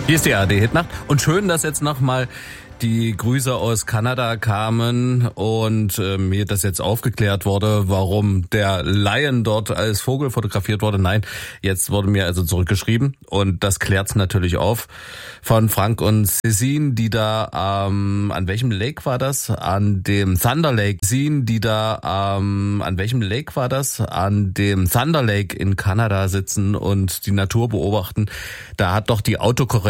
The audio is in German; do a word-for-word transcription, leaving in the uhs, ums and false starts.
Hier ist die A R D-Hitnacht und schön, dass jetzt nochmal die Grüße aus Kanada kamen und äh, mir das jetzt aufgeklärt wurde, warum der Lion dort als Vogel fotografiert wurde. Nein, jetzt wurde mir also zurückgeschrieben und das klärt's natürlich auf von Frank und Cécine, die da ähm, an welchem Lake war das? An dem Thunder Lake. Cécine, die da ähm, an welchem Lake war das? An dem Thunder Lake in Kanada sitzen und die Natur beobachten. Da hat doch die Autokorrektur